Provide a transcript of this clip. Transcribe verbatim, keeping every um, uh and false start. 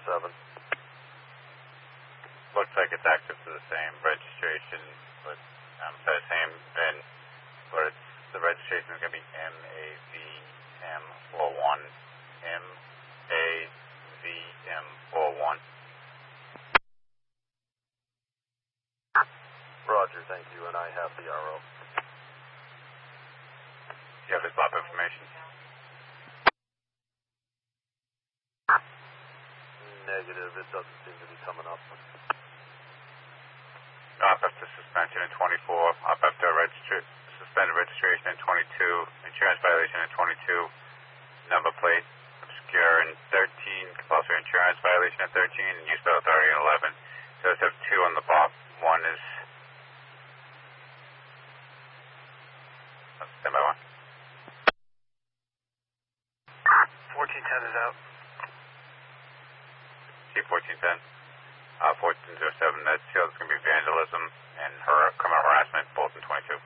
seven. Looks like it's active to the same registration, but um, the same VIN, but it's, the registration is going to be M A V M forty-one. M A V M forty-one. Roger, thank you, and I have the R O. Do you have his lab information? Negative, it doesn't seem to be coming up. Up after suspension in twenty-four, up after registry, suspended registration in twenty-two, insurance violation in twenty-two, number plate obscure in thirteen, compulsory insurance violation in thirteen, and use by authority in eleven. So it's have two on the box. One is stand by one. fourteen ten is out. T fourteen ten. Uh, fourteen oh seven, that's, that's going to be vandalism and her criminal harassment, both in twenty-two.